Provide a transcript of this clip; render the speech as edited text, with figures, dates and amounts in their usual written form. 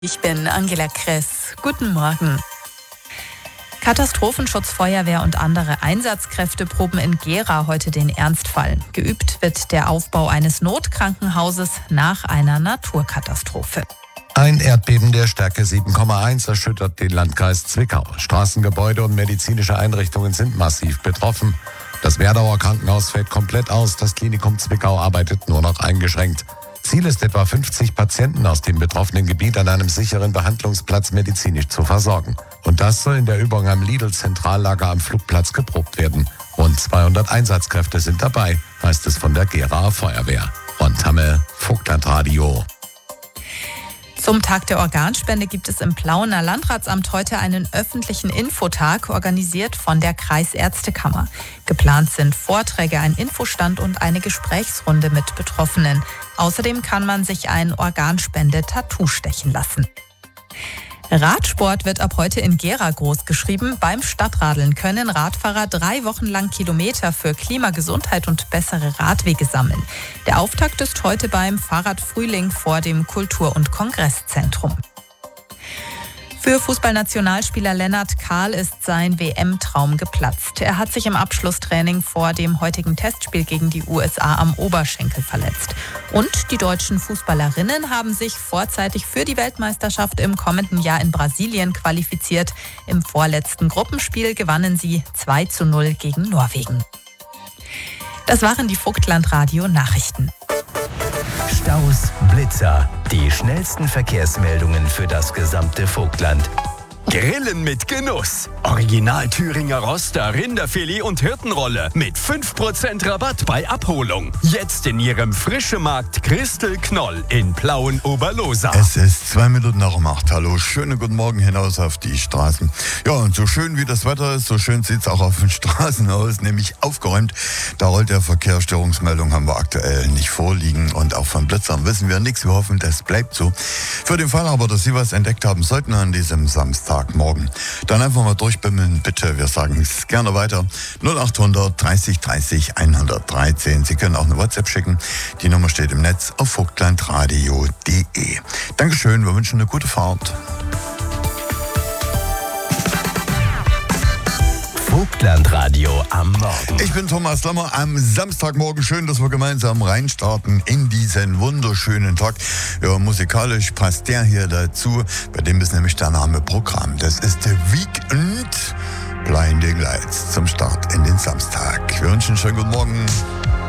Ich bin Angela Kress. Guten Morgen. Katastrophenschutz, Feuerwehr und andere Einsatzkräfte proben in Gera heute den Ernstfall. Geübt wird der Aufbau eines Notkrankenhauses nach einer Naturkatastrophe. Ein Erdbeben der Stärke 7,1 erschüttert den Landkreis Zwickau. Straßengebäude und medizinische Einrichtungen sind massiv betroffen. Das Werdauer Krankenhaus fällt komplett aus. Das Klinikum Zwickau arbeitet nur noch eingeschränkt. Ziel ist, etwa 50 Patienten aus dem betroffenen Gebiet an einem sicheren Behandlungsplatz medizinisch zu versorgen. Und das soll in der Übung am Lidl-Zentrallager am Flugplatz geprobt werden. Rund 200 Einsatzkräfte sind dabei, heißt es von der Geraer Feuerwehr. Ron Tammel, Vogtlandradio. Zum Tag der Organspende gibt es im Plauener Landratsamt heute einen öffentlichen Infotag, organisiert von der Kreisärztekammer. Geplant sind Vorträge, ein Infostand und eine Gesprächsrunde mit Betroffenen. Außerdem kann man sich ein Organspende-Tattoo stechen lassen. Radsport wird ab heute in Gera groß geschrieben. Beim Stadtradeln können Radfahrer 3 Wochen lang Kilometer für Klima, Gesundheit und bessere Radwege sammeln. Der Auftakt ist heute beim Fahrradfrühling vor dem Kultur- und Kongresszentrum. Für Fußballnationalspieler Lennart Kahl ist sein WM-Traum geplatzt. Er hat sich im Abschlusstraining vor dem heutigen Testspiel gegen die USA am Oberschenkel verletzt. Und die deutschen Fußballerinnen haben sich vorzeitig für die Weltmeisterschaft im kommenden Jahr in Brasilien qualifiziert. Im vorletzten Gruppenspiel gewannen sie 2:0 gegen Norwegen. Das waren die Vogtlandradio-Nachrichten. Staus, Blitzer, die schnellsten Verkehrsmeldungen für das gesamte Vogtland. Grillen mit Genuss. Original Thüringer Roster, Rinderfilet und Hirtenrolle mit 5% Rabatt bei Abholung. Jetzt in Ihrem Frischemarkt Christel Knoll in Plauen-Oberlosa. Es ist 2 Minuten nach 8. Hallo, schönen guten Morgen hinaus auf die Straßen. Ja, und so schön wie das Wetter ist, so schön sieht es auch auf den Straßen aus, nämlich aufgeräumt. Da rollt der Verkehrsstörungsmeldung, haben wir aktuell nicht vorliegen. Und auch von Blitzern wissen wir nichts. Wir hoffen, das bleibt so. Für den Fall aber, dass Sie was entdeckt haben sollten an diesem Samstagmorgen, dann einfach mal durchbimmeln, bitte. Wir sagen es gerne weiter. 0800 30 30 113. Sie können auch eine WhatsApp schicken. Die Nummer steht im Netz auf vogtlandradio.de. Dankeschön, wir wünschen eine gute Fahrt. Vogtlandradio am Morgen. Ich bin Thomas Lammer am Samstagmorgen. Schön, dass wir gemeinsam reinstarten in diesen wunderschönen Tag. Ja, musikalisch passt der hier dazu. Bei dem ist nämlich der Name Programm. Das ist The Weekend. Blinding Lights zum Start in den Samstag. Wir wünschen einen schönen guten Morgen.